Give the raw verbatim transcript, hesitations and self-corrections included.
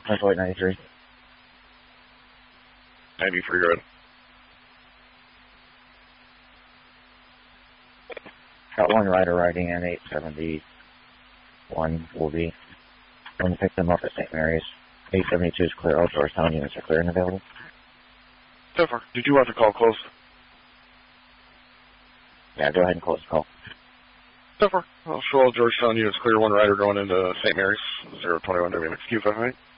Central eight ninety-three. ninety-three, good. Got one rider riding in eight seventy-one will be. I'm going to pick them up at Saint Mary's. eight seventy-two is clear. All Georgetown units are clear and available. Differ. Did you want to call close? Yeah, go ahead and close the call. Differ. I'll show all Georgetown units clear. One rider going into Saint Mary's. zero twenty-one W X Q five eight.